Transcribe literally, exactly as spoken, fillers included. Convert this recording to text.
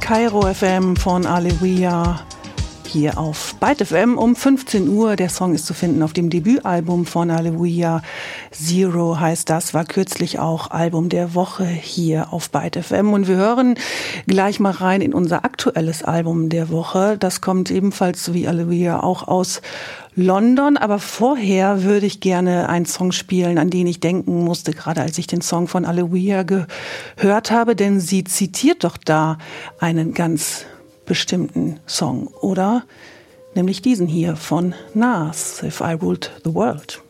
Kairo F M von Aleluia hier auf Byte F M um fünfzehn Uhr. Der Song ist zu finden auf dem Debütalbum von Aleluia. Zero heißt das, war kürzlich auch Album der Woche hier auf Byte F M. Und wir hören gleich mal rein in unser aktuelles Album der Woche. Das kommt ebenfalls wie Aleluia auch aus London, aber vorher würde ich gerne einen Song spielen, an den ich denken musste, gerade als ich den Song von Aleluia gehört habe, denn sie zitiert doch da einen ganz bestimmten Song, oder? Nämlich diesen hier von Nas, If I Ruled the World.